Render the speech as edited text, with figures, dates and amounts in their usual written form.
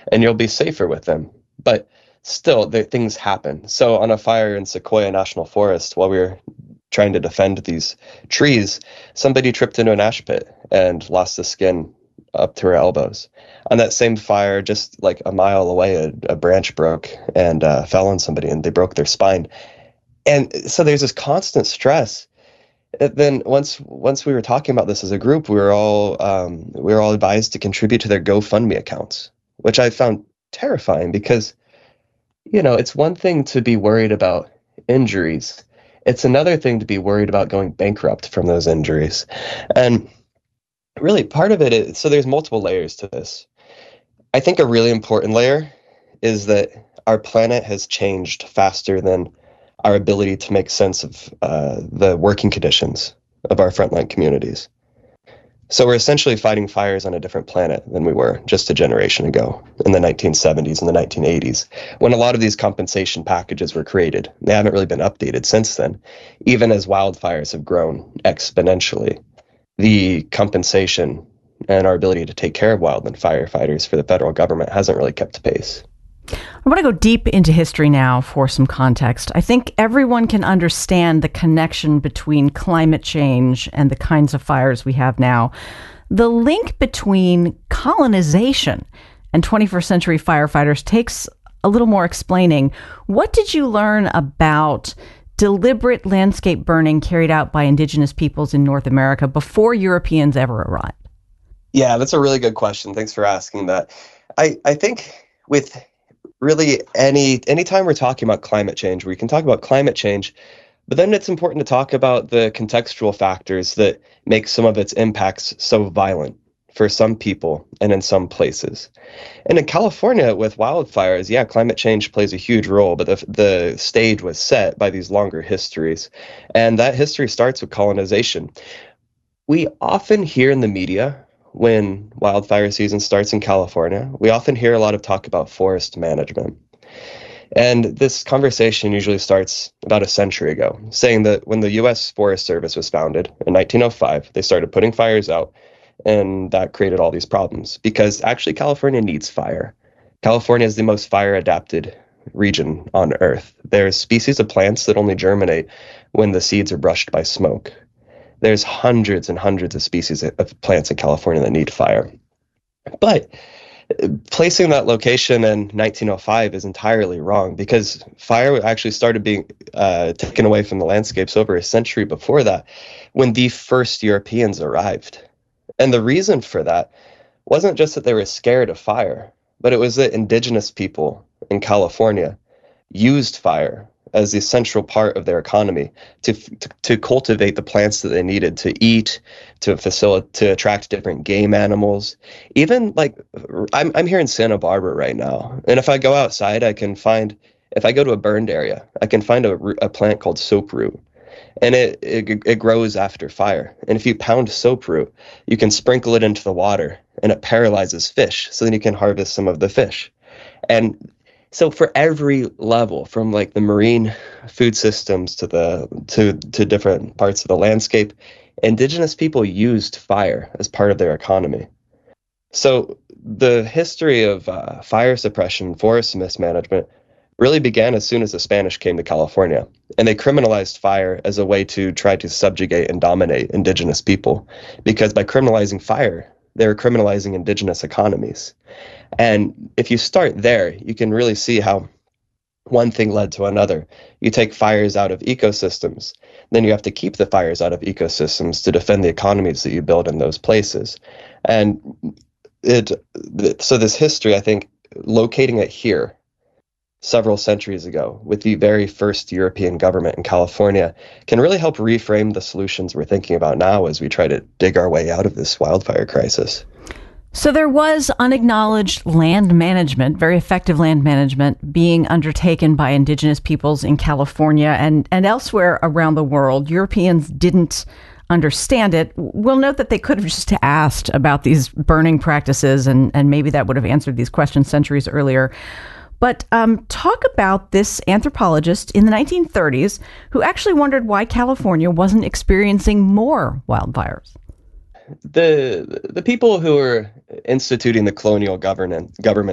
and you'll be safer with them. But still, things happen. So on a fire in Sequoia National Forest, while we were trying to defend these trees, somebody tripped into an ash pit and lost the skin up to her elbows. On that same fire, just like a mile away, a branch broke and fell on somebody, and they broke their spine. And so there's this constant stress. And then once we were talking about this as a group, we were all advised to contribute to their GoFundMe accounts, which I found terrifying because, it's one thing to be worried about injuries. It's another thing to be worried about going bankrupt from those injuries. And really part of it is, so there's multiple layers to this. I think a really important layer is that our planet has changed faster than our ability to make sense of the working conditions of our frontline communities. So we're essentially fighting fires on a different planet than we were just a generation ago in the 1970s and the 1980s, when a lot of these compensation packages were created. They haven't really been updated since then, even as wildfires have grown exponentially. The compensation and our ability to take care of wildland firefighters for the federal government hasn't really kept pace. I want to go deep into history now for some context. I think everyone can understand the connection between climate change and the kinds of fires we have now. The link between colonization and 21st century firefighters takes a little more explaining. What did you learn about deliberate landscape burning carried out by indigenous peoples in North America before Europeans ever arrived? Yeah, that's a really good question. Thanks for asking that. I think with really anytime we're talking about climate change, we can talk about climate change, but then it's important to talk about the contextual factors that make some of its impacts so violent for some people and in some places. And in California with wildfires, yeah, climate change plays a huge role, but the stage was set by these longer histories. And that history starts with colonization. We often hear in the media, when wildfire season starts in California, we often hear a lot of talk about forest management. And this conversation usually starts about a century ago, saying that when the U.S. Forest Service was founded in 1905, they started putting fires out, and that created all these problems because actually California needs fire. California is the most fire-adapted region on Earth. There's species of plants that only germinate when the seeds are brushed by smoke. There's hundreds and hundreds of species of plants in California that need fire. But placing that location in 1905 is entirely wrong because fire actually started being taken away from the landscapes over a century before that when the first Europeans arrived. And the reason for that wasn't just that they were scared of fire, but it was that indigenous people in California used fire as the central part of their economy to cultivate the plants that they needed to eat, to attract different game animals. Even like I'm here in Santa Barbara right now, and if I go outside, if I go to a burned area, I can find a plant called soaproot, and it grows after fire. And if you pound soaproot, you can sprinkle it into the water, and it paralyzes fish, so then you can harvest some of the fish. And so for every level, from like the marine food systems to different parts of the landscape, indigenous people used fire as part of their economy. So the history of fire suppression, forest mismanagement, really began as soon as the Spanish came to California, and they criminalized fire as a way to try to subjugate and dominate indigenous people, because by criminalizing fire, they were criminalizing indigenous economies. And if you start there, you can really see how one thing led to another. You take fires out of ecosystems, then you have to keep the fires out of ecosystems to defend the economies that you build in those places. And so this history, I think, locating it here several centuries ago with the very first European government in California can really help reframe the solutions we're thinking about now as we try to dig our way out of this wildfire crisis. So there was unacknowledged land management, very effective land management, being undertaken by indigenous peoples in California and elsewhere around the world. Europeans didn't understand it. We'll note that they could have just asked about these burning practices, and maybe that would have answered these questions centuries earlier. But talk about this anthropologist in the 1930s who actually wondered why California wasn't experiencing more wildfires. The people who were instituting the colonial government